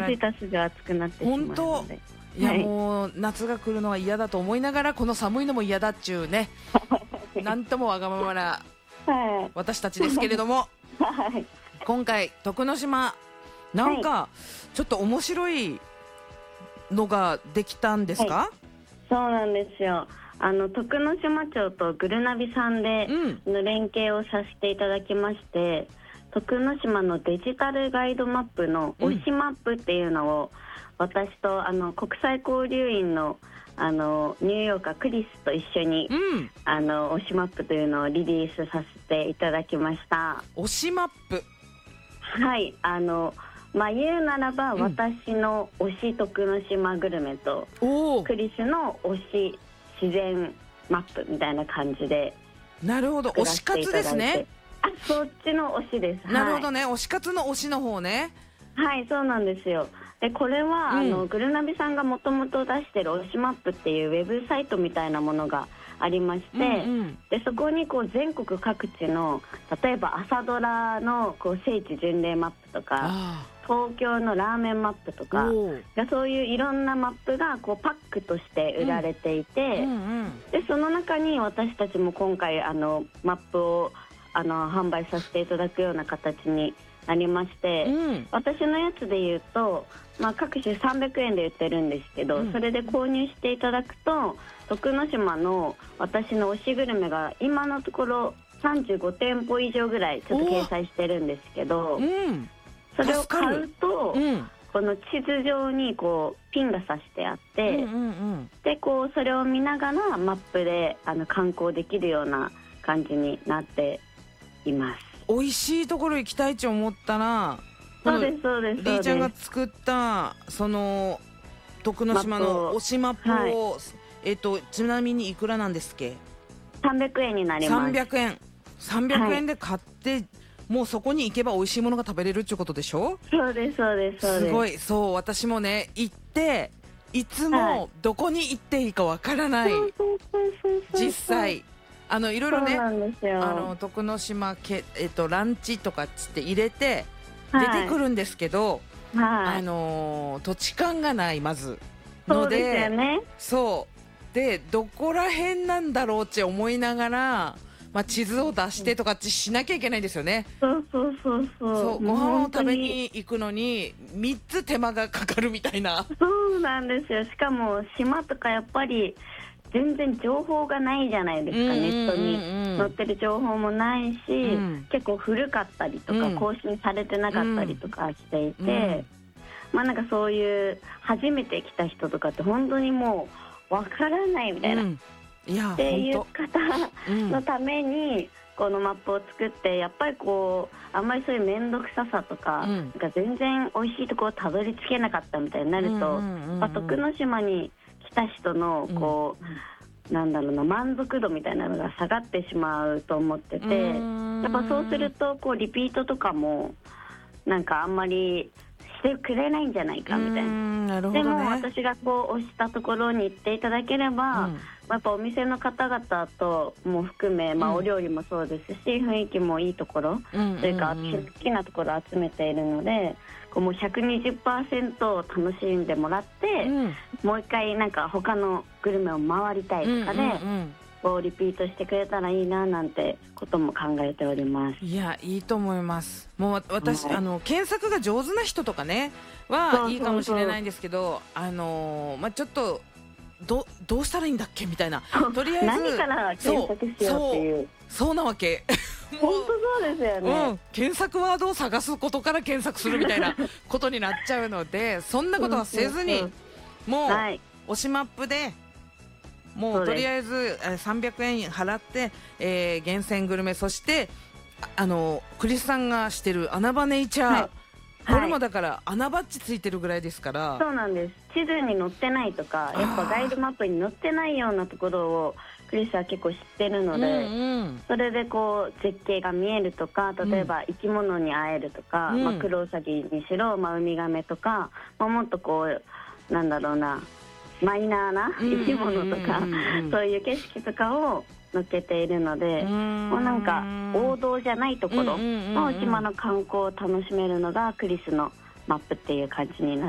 ついたすぐ暑くなってしまうので。 本当いや、もう夏が来るのは嫌だと思いながらこの寒いのも嫌だっちゅうねなんともわがままな私たちですけれども、 はい、 今回徳之島なんかちょっと面白いのができたんですか？ はい、そうなんですよ。徳之島町とぐるなびさんで、連携をさせていただきまして、徳之島のデジタルガイドマップの推しマップっていうのを、私と国際交流員のニューヨーカークリスと一緒に、推しマップというのをリリースさせていただきました。 推しマップ、 はい、言うならば、私の推し徳之島グルメとクリスの推し自然マップみたいな感じで。 なるほど、推し活ですね。 そっちの推しです。 なるほどね、推し活の推しの方ね。 はい、そうなんですよ。でこれは、ぐるなびさんがもともと出してる推しマップっていうウェブサイトみたいなものがありまして、でそこに全国各地の、例えば朝ドラの聖地巡礼マップとか、東京のラーメンマップとか、そういういろんなマップがパックとして売られていて、でその中に私たちも今回マップを販売させていただくような形になりまして、私のやつで言うと、各種300円で売ってるんですけど、それで購入していただくと徳之島の私の推しグルメが今のところ35店舗以上ぐらいちょっと掲載してるんですけど、それを買うと、この地図上にピンが刺してあって、でそれを見ながらマップで観光できるような感じになっています。 美味しいところ行きたいと思ったら、 そうですそうです、 りーちゃんが作ったその徳之島の推しマップを、ちなみにいくらなんですっけ ？300円になります。 300円で買って、もうそこに行けば美味しいものが食べれるっていうことでしょ？ そうですそうですそうです。 すごい、そう、私もね行っていつもどこに行っていいかわからない、実際いろいろね、徳之島ランチとかっつって入れて出てくるんですけど、土地勘がない、まずので、 そうですよね。 そうで、どこら辺なんだろうって思いながら、地図を出してとかってしなきゃいけないんですよね。 そうご飯を食べに行くのに3つ手間がかかるみたいな。 そうなんですよ。しかも島とかやっぱり全然情報がないじゃないですか。ネットに載ってる情報もないし、結構古かったりとか、更新されてなかったりとかしていて、なんかそういう初めて来た人とかって本当にもうわからないみたいな、っていう方のためにこのマップを作って、やっぱりあんまりそういう面倒くささとか、なんか全然美味しいところたどり着けなかったみたいになると、徳之島に来た人のなんだろうな、満足度みたいなのが下がってしまうと思ってて、やっぱそうするとリピートとかもなんかあんまりしてくれないんじゃないかみたいな。でも私が推したところに行っていただければ、やっぱお店の方々とも含め、お料理もそうですし、雰囲気もいいところというか、私好きなところを集めているので、もう 120% 楽しんでもらって、もう一回なんか他のグルメを回りたいとかで、リピートしてくれたらいいななんてことも考えております。 いや、いいと思います。もう私、検索が上手な人とかねはいいかもしれないんですけど、ちょっとどうしたらいいんだっけみたいな、とりあえず何から検索しようっていう。 そうなわけ。 本当そうですよね。 検索ワードを探すことから検索するみたいなことになっちゃうので、そんなことはせずに、もう推しマップでもうとりあえず300円払って、厳選グルメ、そしてクリスさんがしてる穴場ネイチャー、これもだから穴バッジついてるぐらいですから。 そうなんです。地図に載ってないとか、やっぱガイドマップに載ってないようなところをクリスは結構知ってるので、それで絶景が見えるとか、例えば生き物に会えるとか、クロウサギにしろ、ウミガメとか、もっとなんだろうな、マイナーな生き物とか、そういう景色とかを載っけているので、もうなんか王道じゃないところの島の観光を楽しめるのがクリスのマップっていう感じになって